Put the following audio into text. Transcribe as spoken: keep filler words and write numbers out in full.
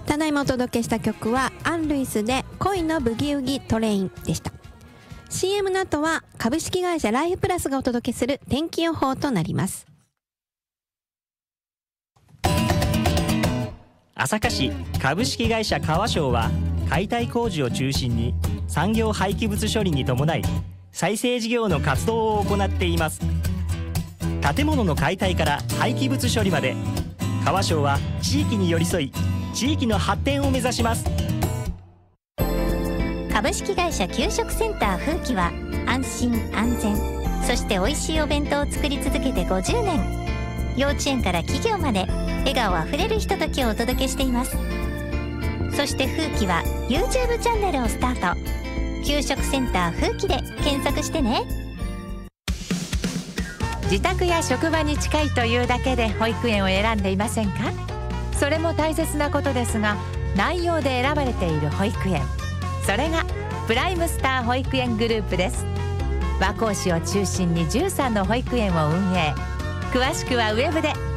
ただいまお届けした曲はアン・ルイスで恋のブギウギトレインでした。 シーエム の後は株式会社ライフプラスがお届けする天気予報となります。 朝霞市株式会社川商は解体工事を中心に産業廃棄物処理に伴い再生事業の活動を行っています。建物の解体から廃棄物処理まで、川商は地域に寄り添い地域の発展を目指します。 株式会社給食センター風紀は安心安全そして美味しいお弁当を作り続けてごじゅうねん。幼稚園から企業まで笑顔あふれるひとときをお届けしています。そして風紀は YouTube チャンネルをスタート。給食センター風紀で検索してね。 自宅や職場に近いというだけで保育園を選んでいませんか？それも大切なことですが、内容で選ばれている保育園、それがプライムスター保育園グループです。和光市を中心にじゅうさんの保育園を運営。詳しくはウェブで